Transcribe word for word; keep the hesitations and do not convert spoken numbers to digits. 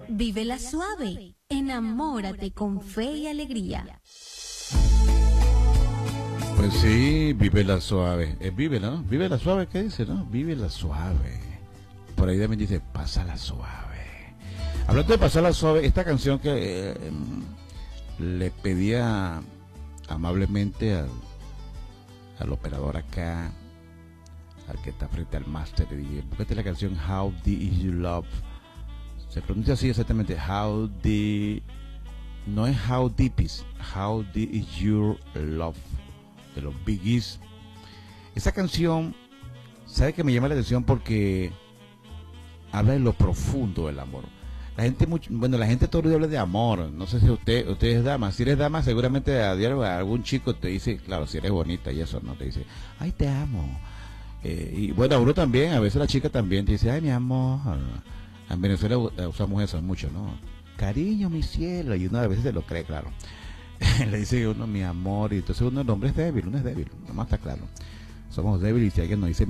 Vívela suave, enamórate con fe y alegría. Pues sí, vívela suave. Es vívela, ¿no? Vívela suave, ¿qué dice, no? Vívela suave. Por ahí también dice, pásala suave. Hablando de pasarla suave, esta canción que eh, le pedía amablemente al, al operador acá, al que está frente al máster, le dije, búscate la canción How Deep Is Your Love. Se pronuncia así exactamente, How Deep, no es How Deep Is, How Deep Is Your Love, de los Bee Gees. Esa canción, ¿sabe que me llama la atención? Porque habla de lo profundo del amor. La gente, mucho, bueno, la gente todo el día habla de amor. No sé si usted, usted es dama. Si eres dama, seguramente a diario algún chico te dice, claro, si eres bonita y eso, no te dice, ay, te amo. Eh, y bueno, a uno también, a veces la chica también te dice, ay, mi amor. En Venezuela usamos eso mucho, ¿no? Cariño, mi cielo. Y uno a veces se lo cree, claro. Le dice uno, mi amor. Y entonces uno, el hombre es débil, uno es débil. Nomás está claro. Somos débiles y si alguien nos dice